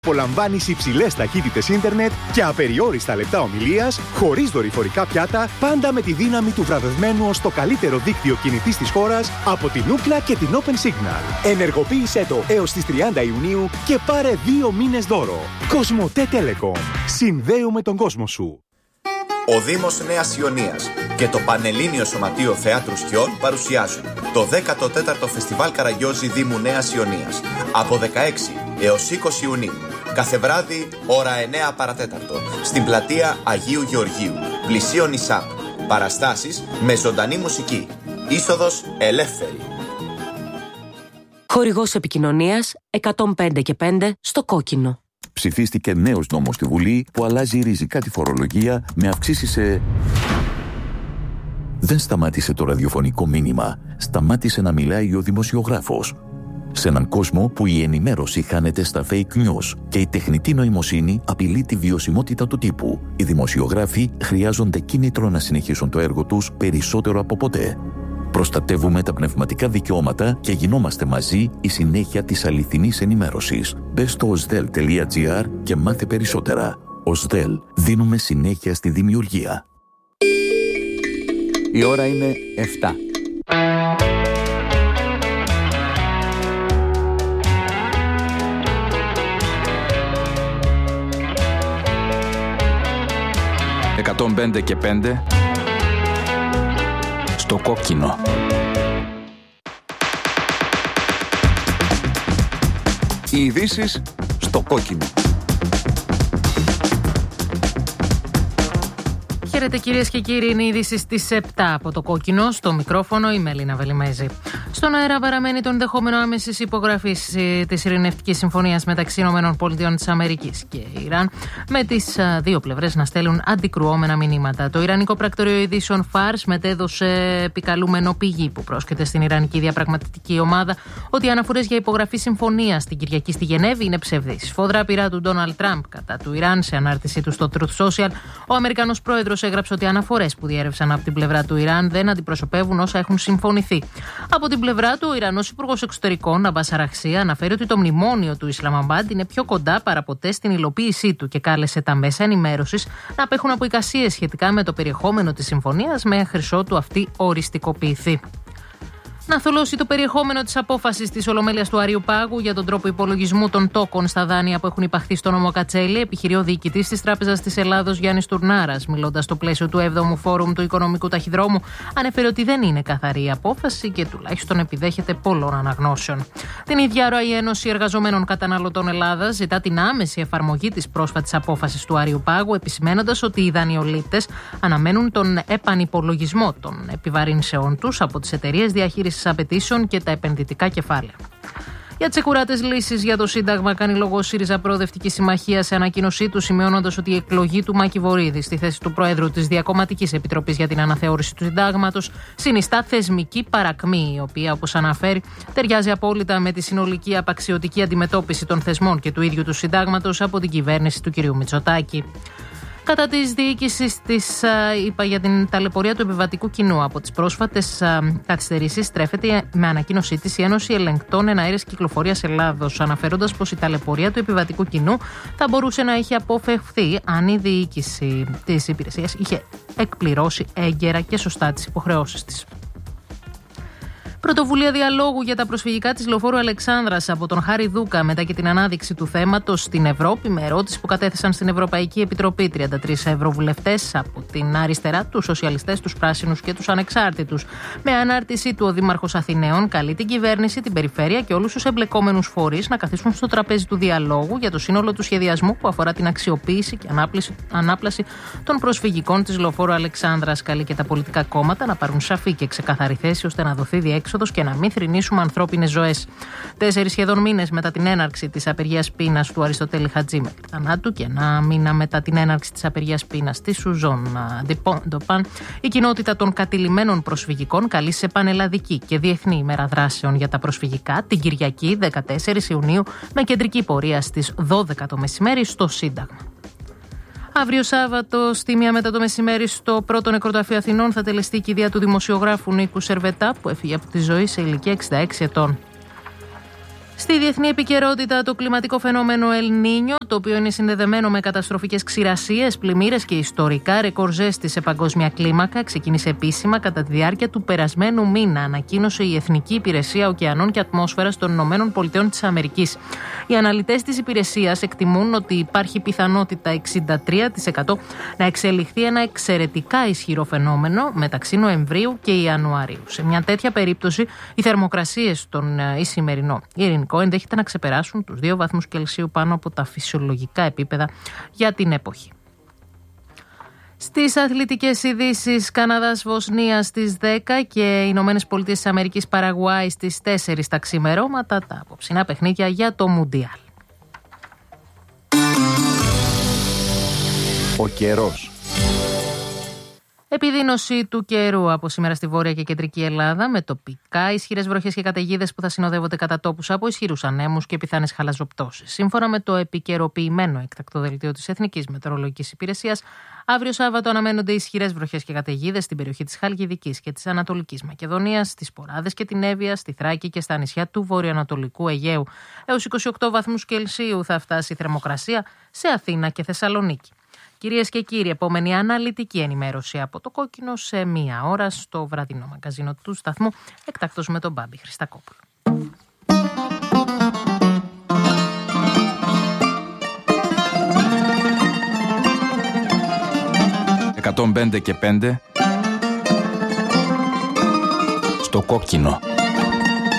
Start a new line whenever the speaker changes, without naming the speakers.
Απολαμβάνεις υψηλές ταχύτητες ίντερνετ και απεριόριστα λεπτά ομιλίας, χωρίς δορυφορικά πιάτα, πάντα με τη δύναμη του βραβευμένου ως το καλύτερο δίκτυο κινητής της χώρας από την Ookla και την Open Signal. Ενεργοποίησέ το έως τις 30 Ιουνίου και πάρε 2 μήνες δώρο. Κοσμοτέ Telecom. Συνδέουμε τον κόσμο σου.
Ο Δήμος Νέας Ιωνίας και το Πανελλήνιο Σωματείο Θεάτρου Σκιών παρουσιάζουν το 14ο Φεστιβάλ Καραγκιόζη Δήμου Νέας Ιωνίας από 16 έως 20 Ιουνίου. Κάθε βράδυ, ώρα 9 παρατέταρτο, στην πλατεία Αγίου Γεωργίου, πλησίον ΙΣΑΠ. Παραστάσεις με ζωντανή μουσική. Είσοδος ελεύθερη.
Χορηγός επικοινωνίας 105 και 5 στο κόκκινο.
Ψηφίστηκε νέος νόμος στη Βουλή που αλλάζει ριζικά τη φορολογία με αυξήσεις σε... Δεν σταμάτησε το ραδιοφωνικό μήνυμα. Σταμάτησε να μιλάει ο δημοσιογράφος. Σε έναν κόσμο που η ενημέρωση χάνεται στα fake news και η τεχνητή νοημοσύνη απειλεί τη βιωσιμότητα του τύπου, οι δημοσιογράφοι χρειάζονται κίνητρο να συνεχίσουν το έργο τους περισσότερο από ποτέ. Προστατεύουμε τα πνευματικά δικαιώματα και γινόμαστε μαζί η συνέχεια της αληθινής ενημέρωσης. Μπες στο osdel.gr και μάθε περισσότερα. Osdel. Δίνουμε συνέχεια στη δημιουργία.
Η ώρα είναι 7. «105 και 5» στο κόκκινο. Οι ειδήσεις στο κόκκινο.
Χαίρετε κυρίες και κύριοι, είναι οι ειδήσεις στις 7 από το κόκκινο. Στο μικρόφωνο η Μελίνα Βελιμέζη. Στον αέρα παραμένει το ενδεχόμενο άμεσης υπογραφής της ειρηνευτικής συμφωνίας μεταξύ ΗΠΑ και Ιράν, με τις δύο πλευρές να στέλνουν αντικρουόμενα μηνύματα. Το Ιρανικό Πρακτορείο Ειδήσεων Φάρς μετέδωσε επικαλούμενο πηγή που πρόσκειται στην Ιρανική διαπραγματευτική ομάδα ότι οι αναφορές για υπογραφή συμφωνίας την Κυριακή στη Γενέβη είναι ψευδείς. Σφόδρα πειρά του Ντόναλντ Τραμπ κατά του Ιράν. Σε ανάρτησή του στο Truth Social, ο Αμερικανός πρόεδρος έγραψε ότι οι αναφορές που διέρευσαν από την πλευρά του Ιράν δεν αντιπροσωπεύουν όσα έχουν συμφωνηθεί. Από την πλευρά του, ο Ιρανός Υπουργός Εξωτερικών, Αμπάς Αραχσί, αναφέρει ότι το μνημόνιο του Ισλαμαμπάντ είναι πιο κοντά παραποτέ στην υλοποίησή του και κάλεσε τα μέσα ενημέρωσης να απέχουν από εικασίες σχετικά με το περιεχόμενο της συμφωνίας μέχρι ότου αυτή οριστικοποιηθεί. Να θολώσει το περιεχόμενο της απόφασης της Ολομέλειας του Αριού Πάγου για τον τρόπο υπολογισμού των τόκων στα δάνεια που έχουν υπαχθεί στο νόμο Κατσέλη, επιχειρεί ο διοικητής της Τράπεζας της Ελλάδος Γιάννης Τουρνάρας, μιλώντας στο πλαίσιο του 7ου Φόρουμ του Οικονομικού Ταχυδρόμου, ανέφερε ότι δεν είναι καθαρή η απόφαση και τουλάχιστον επιδέχεται πολλών αναγνώσεων. Την ίδια ώρα, η Ένωση Εργαζομένων Καταναλωτών Ελλάδας ζητά την άμεση εφαρμογή της πρόσφατης απόφασης του Αριού Πάγου, επισημένοντας ότι οι δανειολήπτες αναμένουν τον επανυπολογισμό των επιβαρύνσεών τους από τις εταιρείες διαχείρισης απαιτήσεων και τα επενδυτικά κεφάλαια. Για τσεκουράτες λύσεις για το Σύνταγμα κάνει λόγο ο ΣΥΡΙΖΑ Προοδευτική Συμμαχία σε ανακοίνωσή του, σημειώνοντας ότι η εκλογή του Μάκη Βορίδη στη θέση του Προέδρου της Διακομματικής Επιτροπής για την Αναθεώρηση του Συντάγματος συνιστά θεσμική παρακμή, η οποία, όπως αναφέρει, ταιριάζει απόλυτα με τη συνολική απαξιωτική αντιμετώπιση των θεσμών και του ίδιου του Συντάγματος από την κυβέρνηση του κ. Μητσοτάκη. Κατά της διοίκησης της ΕΠΑ για την ταλαιπωρία του επιβατικού κοινού από τις πρόσφατες καθυστερήσεις, στρέφεται με ανακοίνωσή της η Ένωση Ελεγκτών Εναέρειας Κυκλοφορίας Ελλάδος, αναφέροντας πως η ταλαιπωρία του επιβατικού κοινού θα μπορούσε να είχε αποφευχθεί αν η διοίκηση της υπηρεσίας είχε εκπληρώσει έγκαιρα και σωστά τις υποχρεώσεις της. Πρωτοβουλία διαλόγου για τα προσφυγικά της Λεωφόρου Αλεξάνδρας από τον Χάρη Δούκα μετά και την ανάδειξη του θέματος στην Ευρώπη, με ερώτηση που κατέθεσαν στην Ευρωπαϊκή Επιτροπή 33 ευρωβουλευτές από την αριστερά, τους σοσιαλιστές, τους πράσινους και τους ανεξάρτητους. Με ανάρτησή του, ο Δήμαρχος Αθηναίων καλεί την κυβέρνηση, την περιφέρεια και όλους τους εμπλεκόμενους φορείς να καθίσουν στο τραπέζι του διαλόγου για το σύνολο του σχεδιασμού που αφορά την αξιοποίηση και ανάπλαση των προσφυγικών της Λεωφόρου Αλεξάνδρας. Καλεί και τα πολιτικά κόμματα να πάρουν σαφή και ξεκαθαρή θέση ώστε να δοθεί διέξοδος και να μην θρηνήσουμε ανθρώπινες ζωές. 4 σχεδόν μήνες μετά την έναρξη της απεργίας πείνας του Αριστοτέλη Χατζή μέχρι θανάτου και 1 μήνα μετά την έναρξη της απεργίας πείνας της Σουζόν Ντοπάν, η κοινότητα των κατηλημμένων προσφυγικών καλεί σε πανελλαδική και διεθνή ημέρα δράσεων για τα προσφυγικά την Κυριακή 14 Ιουνίου με κεντρική πορεία στις 12 το μεσημέρι στο Σύνταγμα. Αύριο Σάββατο, στη 1 μετά το μεσημέρι, στο πρώτο νεκροταφείο Αθηνών θα τελεστεί η κηδεία του δημοσιογράφου Νίκου Σερβετά, που έφυγε από τη ζωή σε ηλικία 66 ετών. Στη διεθνή επικαιρότητα, το κλιματικό φαινόμενο El Niño, το οποίο είναι συνδεδεμένο με καταστροφικές ξηρασίες, πλημμύρες και ιστορικά ρεκόρ ζέστη σε παγκόσμια κλίμακα, ξεκίνησε επίσημα κατά τη διάρκεια του περασμένου μήνα, ανακοίνωσε η Εθνική Υπηρεσία Ωκεανών και Ατμόσφαιρας των ΗΠΑ. Οι αναλυτές της υπηρεσίας εκτιμούν ότι υπάρχει πιθανότητα 63% να εξελιχθεί ένα εξαιρετικά ισχυρό φαινόμενο μεταξύ Νοεμβρίου και Ιανουαρίου. Σε μια τέτοια περίπτωση, οι θερμοκρασίες στον Ισημερινό Ειρηνικό ενδέχεται να ξεπεράσουν τους 2 βαθμούς Κελσίου πάνω από τα φυσιολογικά επίπεδα για την εποχή. Στις αθλητικές ειδήσεις, Καναδάς-Βοσνία στις 10 και Ηνωμένες Πολιτείες της Αμερικής Παραγουάη στις 4 τα ξημερώματα, τα απόψινά παιχνίδια για το Μουντιάλ.
Ο καιρός.
Επιδείνωση του καιρού από σήμερα στη Βόρεια και Κεντρική Ελλάδα, με τοπικά ισχυρές βροχές και καταιγίδες που θα συνοδεύονται κατά τόπους από ισχυρούς ανέμους και πιθανές χαλαζοπτώσεις. Σύμφωνα με το επικαιροποιημένο έκτακτο δελτίο της Εθνικής Μετεωρολογικής Υπηρεσίας, αύριο Σάββατο αναμένονται ισχυρές βροχές και καταιγίδες στην περιοχή της Χαλκιδικής και της Ανατολικής Μακεδονίας, στις Ποράδες και την Εύβοια, στη Θράκη και στα νησιά του βορειοανατολικού Αιγαίου. Έως 28 βαθμούς Κελσίου θα φτάσει η θερμοκρασία σε Αθήνα και Θεσσαλονίκη. Κυρίες και κύριοι, επόμενη αναλυτική ενημέρωση από το Κόκκινο σε 1 ώρα στο βραδινό μαγκαζίνο του σταθμού, εκτακτώς με τον Μπάμπη Χριστακόπουλο.
105 και 5 στο Κόκκινο.